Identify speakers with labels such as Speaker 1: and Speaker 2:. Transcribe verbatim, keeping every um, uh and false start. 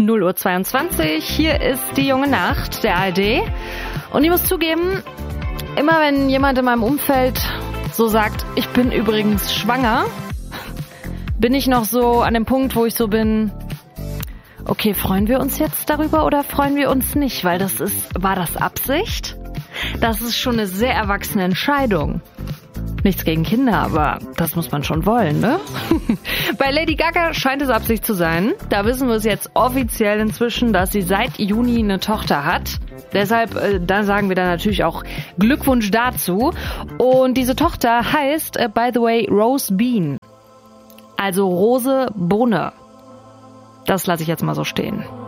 Speaker 1: null Uhr zweiundzwanzig. Hier ist die junge Nacht der A R D. Und ich muss zugeben, immer wenn jemand in meinem Umfeld so sagt, ich bin übrigens schwanger, bin ich noch so an dem Punkt, wo ich so bin, okay, freuen wir uns jetzt darüber oder freuen wir uns nicht? Weil das ist, war das Absicht? Das ist schon eine sehr erwachsene Entscheidung. Nichts gegen Kinder, aber das muss man schon wollen, ne? Bei Lady Gaga scheint es Absicht zu sein. Da wissen wir es jetzt offiziell inzwischen, dass sie seit Juni eine Tochter hat. Deshalb, äh, da sagen wir dann natürlich auch Glückwunsch dazu. Und diese Tochter heißt, äh, by the way, Rose Bean. Also Rose Bohne. Das lasse ich jetzt mal so stehen.